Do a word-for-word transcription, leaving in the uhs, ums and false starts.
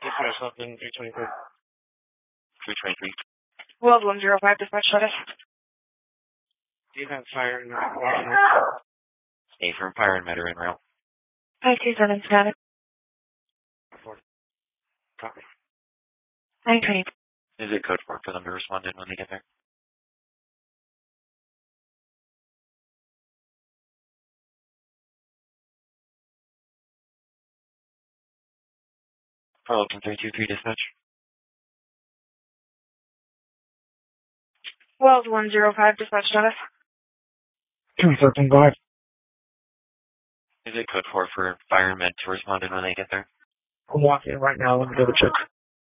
You put us up in three twenty-three. three twenty-three. World one zero five, dispatch status. Do you have fire in water? A from fire and matter en route. five two seven status. Copy. nine twenty. Is it code four for them to respond in when they get there? Arlington three two three, dispatch. World one zero five, dispatch status. two thirteen five. Is it code four for fire and med to respond in when they get there? I'm walking in right now. Let me double check.